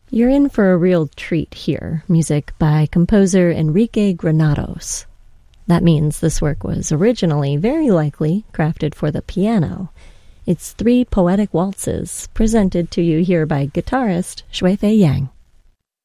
You're in for a real treat here, music by composer Enrique Granados. That means this work was originally, very likely, crafted for the piano. It's 3 poetic waltzes, presented to you here by guitarist Shuifei Yang.